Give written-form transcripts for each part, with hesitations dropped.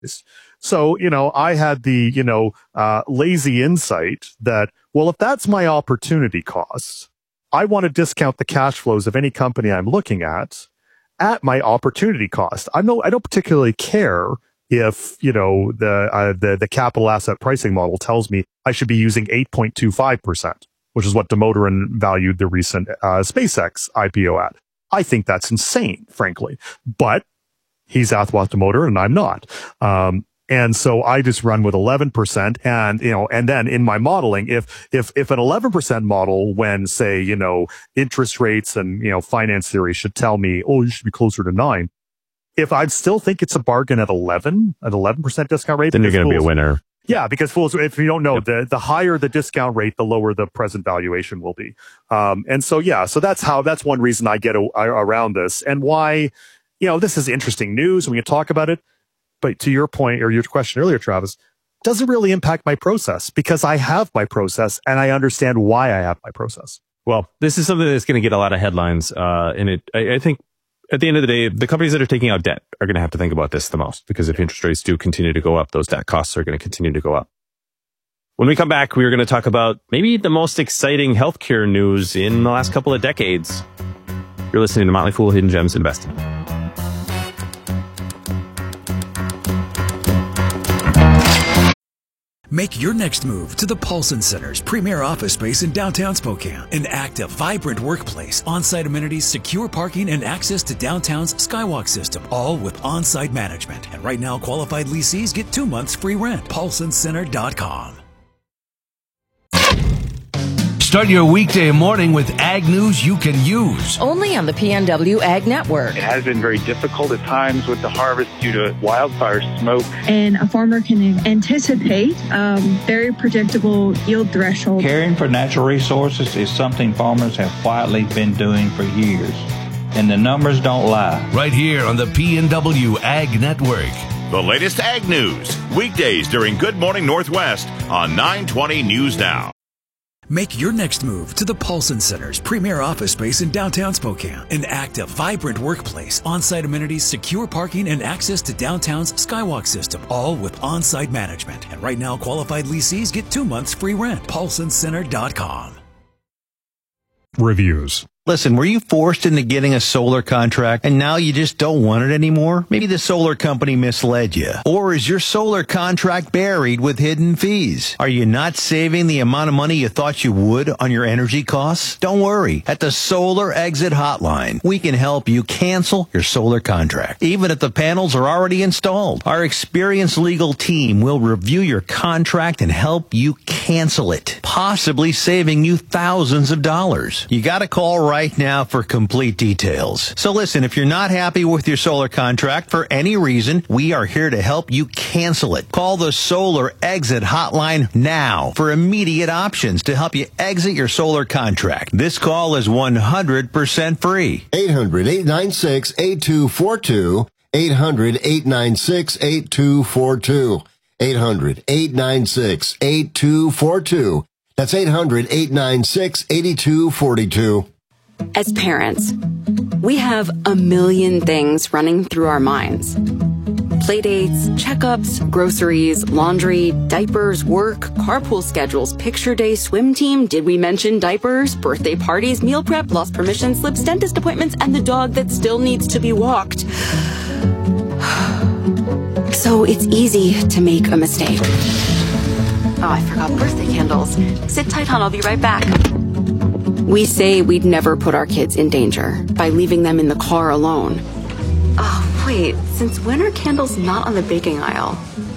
So, I had the, lazy insight that, well, if that's my opportunity cost, I want to discount the cash flows of any company I'm looking at my opportunity cost. I don't particularly care if, the capital asset pricing model tells me I should be using 8.25%, which is what Damodaran valued the recent SpaceX IPO at. I think that's insane, frankly, but he's Athwath Damodaran and I'm not. And so I just run with 11%. And then in my modeling, if an 11% model, when say, interest rates and, finance theory should tell me, oh, you should be closer to 9. If I still think it's a bargain at 11% discount rate, then you're going to be a winner. Yeah, because fools, if you don't know, the higher the discount rate, the lower the present valuation will be. So that's one reason I get around this, and why, this is interesting news and we can talk about it. But to your point, or your question earlier, Travis, doesn't really impact my process because I have my process and I understand why I have my process. Well, this is something that's going to get a lot of headlines. I think at the end of the day, the companies that are taking out debt are going to have to think about this the most, because if interest rates do continue to go up, those debt costs are going to continue to go up. When we come back, we are going to talk about maybe the most exciting healthcare news in the last couple of decades. You're listening to Motley Fool Hidden Gems Investing. Make your next move to the Paulson Center's premier office space in downtown Spokane. An active, vibrant workplace, on-site amenities, secure parking, and access to downtown's Skywalk system, all with on-site management. And right now, qualified lessees get 2 months free rent. PaulsonCenter.com. Start your weekday morning with ag news you can use. Only on the PNW Ag Network. It has been very difficult at times with the harvest due to wildfire smoke. And a farmer can anticipate very predictable yield threshold. Caring for natural resources is something farmers have quietly been doing for years. And the numbers don't lie. Right here on the PNW Ag Network. The latest ag news, weekdays during Good Morning Northwest on 920 News Now. Make your next move to the Paulson Center's premier office space in downtown Spokane. An active, vibrant workplace, on-site amenities, secure parking, and access to downtown's Skywalk system, all with on-site management. And right now, qualified lessees get 2 months free rent. PaulsonCenter.com. Reviews. Listen, were you forced into getting a solar contract and now you just don't want it anymore? Maybe the solar company misled you. Or is your solar contract buried with hidden fees? Are you not saving the amount of money you thought you would on your energy costs? Don't worry. At the Solar Exit Hotline, we can help you cancel your solar contract, even if the panels are already installed. Our experienced legal team will review your contract and help you cancel it, possibly saving you thousands of dollars. You got to call right now for complete details. So listen, if you're not happy with your solar contract for any reason, we are here to help you cancel it. Call the Solar Exit Hotline now for immediate options to help you exit your solar contract. This call is 100% free. 800-896-8242. 800-896-8242. 800-896-8242. That's 800-896-8242. As parents, we have a million things running through our minds. Playdates, checkups, groceries, laundry, diapers, work, carpool schedules, picture day, swim team, did we mention diapers, birthday parties, meal prep, lost permission slips, dentist appointments, and the dog that still needs to be walked. So it's easy to make a mistake. Oh, I forgot birthday candles. Sit tight, hon, I'll be right back. We say we'd never put our kids in danger by leaving them in the car alone. Oh, wait, since when are candles not on the baking aisle?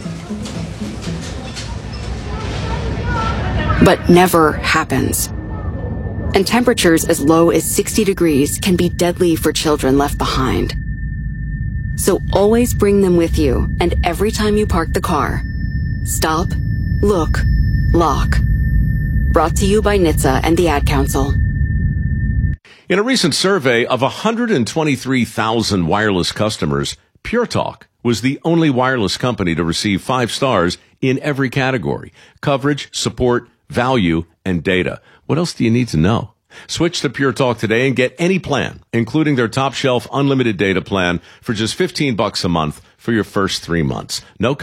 But never happens. And temperatures as low as 60 degrees can be deadly for children left behind. So always bring them with you, and every time you park the car, stop, look, lock. Brought to you by NHTSA and the Ad Council. In a recent survey of 123,000 wireless customers, Pure Talk was the only wireless company to receive 5 stars in every category: coverage, support, value, and data. What else do you need to know? Switch to Pure Talk today and get any plan, including their top shelf unlimited data plan, for just $15 a month for your first 3 months. No